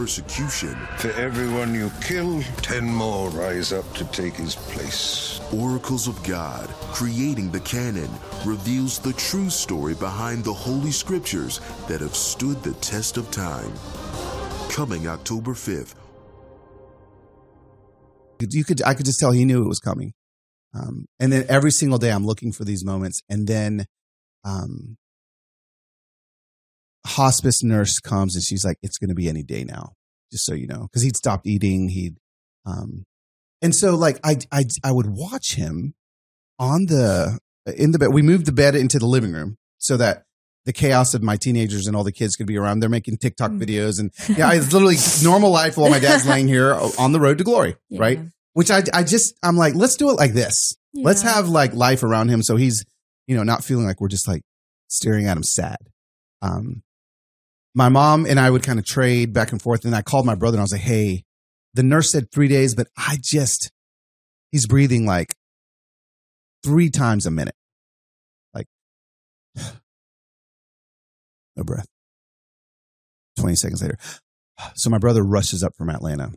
Persecution. For everyone you kill, 10 more rise up to take his place. Oracles of God, creating the canon, reveals the true story behind the Holy Scriptures that have stood the test of time. Coming October 5th. I could just tell he knew it was coming. And then every single day I'm looking for these moments. And then hospice nurse comes and she's like, it's going to be any day now, just so you know, because he'd stopped eating. And so like I would watch him in the bed. We moved the bed into the living room so that the chaos of my teenagers and all the kids could be around. They're making TikTok videos and it's literally normal life while my dad's laying here on the road to glory. Yeah. Right. Which I'm like, let's do it like this. Yeah. Let's have like life around him. So he's, not feeling like we're just like staring at him sad. My mom and I would kind of trade back and forth. And I called my brother and I was like, hey, the nurse said 3 days, but he's breathing like 3 times a minute. Like, no breath. 20 seconds later. So my brother rushes up from Atlanta.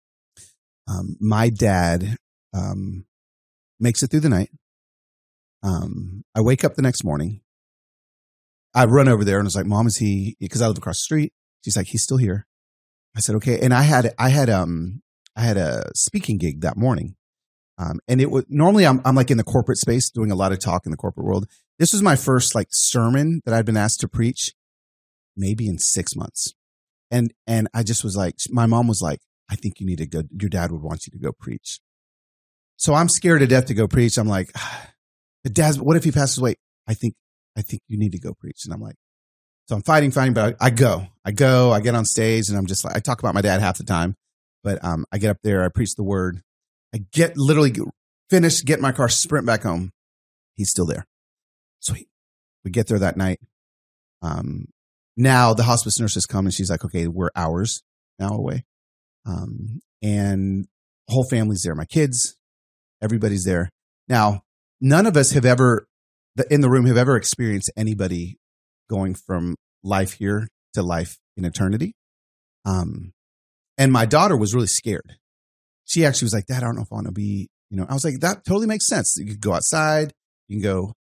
My dad makes it through the night. I wake up the next morning. I run over there and I was like, Mom, is he, because I live across the street. She's like, he's still here. I said, okay. And I had a speaking gig that morning. And it was normally I'm like in the corporate space doing a lot of talk in the corporate world. This was my first like sermon that I'd been asked to preach maybe in 6 months. And I just was like, my mom was like, I think you need to go. Your dad would want you to go preach. So I'm scared to death to go preach. I'm like, what if he passes away? I think you need to go preach. And I'm like, so I'm fighting, but I go, I get on stage and I'm just like, I talk about my dad half the time, but I get up there, I preach the word. I literally finish, get in my car, sprint back home. He's still there. Sweet. We get there that night. Now the hospice nurses come and she's like, okay, we're hours now away. And the whole family's there. My kids, everybody's there. Now, none of us in the room have ever experienced anybody going from life here to life in eternity. And my daughter was really scared. She actually was like, Dad, I don't know if I want to be, I was like, that totally makes sense. You can go outside, you can go.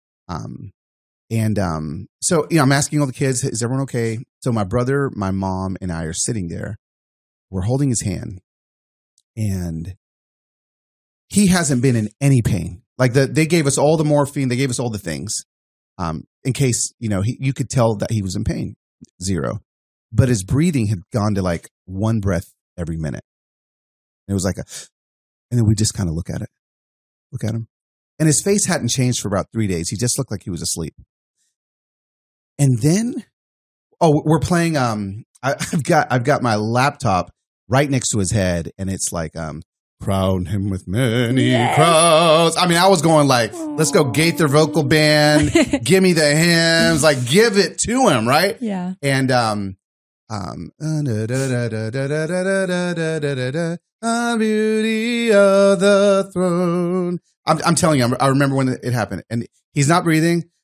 So, I'm asking all the kids, is everyone okay? So my brother, my mom, and I are sitting there. We're holding his hand and he hasn't been in any pain. Like they gave us all the morphine. They gave us all the things, in case, you could tell that he was in pain, 0, but his breathing had gone to like 1 breath every minute. It was like and then we just kind of look at him and his face hadn't changed for about 3 days. He just looked like he was asleep. And then, we're playing, I've got my laptop right next to his head and it's like, crown him with many crowns. I mean, I was going like, let's go Gaither vocal band. Give me the hymns, like give it to him. Right. Yeah. And, beauty of the throne. I'm telling you, I remember when it happened and he's not breathing.